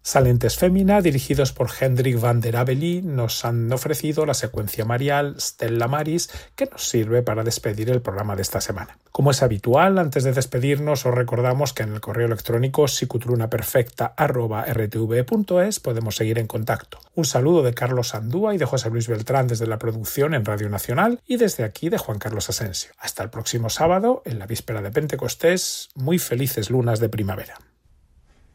Salentes Femina, dirigidos por Hendrik van der Abely, nos han ofrecido la secuencia marial Stella Maris, que nos sirve para despedir el programa de esta semana. Como es habitual, antes de despedirnos os recordamos que en el correo electrónico psicotrunaperfecta@rtv.es podemos seguir en contacto. Un saludo de Carlos Andúa y de José Luis Beltrán desde la producción en Radio Nacional y desde aquí de Juan Carlos Asensio. Hasta el próximo sábado, en la víspera de Pentecostés, muy felices lunas de primavera.